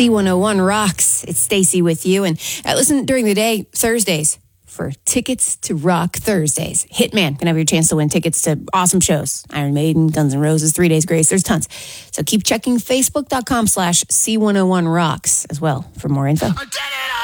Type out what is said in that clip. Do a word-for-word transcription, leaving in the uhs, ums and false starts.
C one oh one rocks. It's Stacy with you. And uh, listen during the day, Thursdays, for tickets to Rock Thursdays. Hitman can have your chance to win tickets to awesome shows. Iron Maiden, Guns N' Roses, Three Days Grace. There's tons. So keep checking facebook.com slash C101 rocks as well for more info.